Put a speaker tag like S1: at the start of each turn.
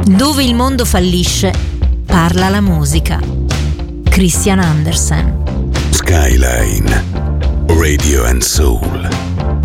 S1: Dove il mondo fallisce, parla la musica. Christian Andersen.
S2: Skyline, Radio and Soul.